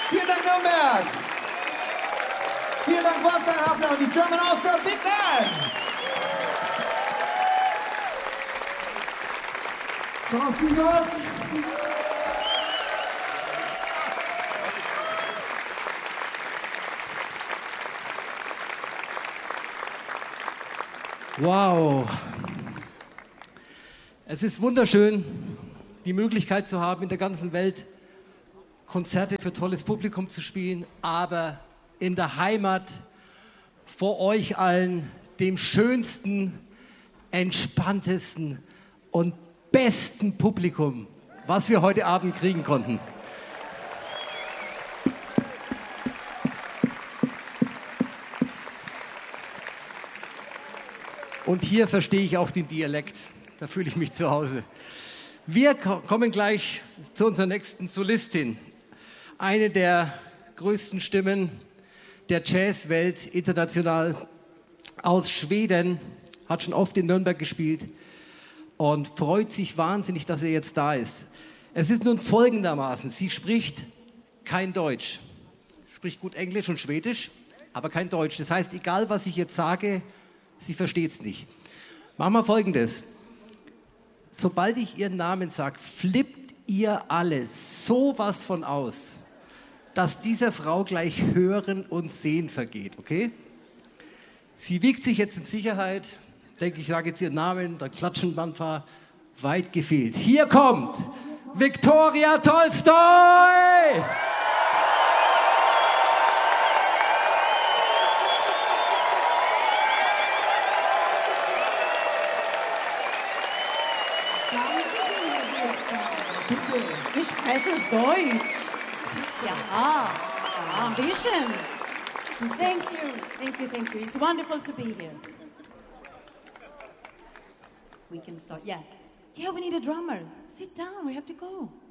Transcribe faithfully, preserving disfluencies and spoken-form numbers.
Vielen Dank, Nürnberg. Vielen Dank, Wolfgang Hafner und die German All-Star Big Band. Auf Gott. Wow. Es ist wunderschön, die Möglichkeit zu haben, in der ganzen Welt Konzerte für tolles Publikum zu spielen, aber in der Heimat vor euch allen, dem schönsten, entspanntesten und besten Publikum, was wir heute Abend kriegen konnten. Und hier verstehe ich auch den Dialekt. Da fühle ich mich zu Hause. Wir kommen gleich zu unserer nächsten Solistin. Eine der größten Stimmen der Jazzwelt international aus Schweden, hat schon oft in Nürnberg gespielt und freut sich wahnsinnig, dass er jetzt da ist. Es ist nun folgendermaßen, sie spricht kein Deutsch, spricht gut Englisch und Schwedisch, aber kein Deutsch. Das heißt, egal was ich jetzt sage, sie versteht es nicht. Machen wir Folgendes. Sobald ich ihren Namen sage, flippt ihr alle sowas von aus, dass dieser Frau gleich Hören und Sehen vergeht, okay? Sie wiegt sich jetzt in Sicherheit. Denke ich, sage jetzt ihren Namen, dann klatschen ein paar, weit gefehlt. Hier kommt Viktoria Tolstoi! Ich spreche Deutsch. Ja, ja, ein bisschen. Thank you, thank you, thank you. It's wonderful to be here. We can start, yeah. Yeah, we need a drummer. Sit down, we have to go.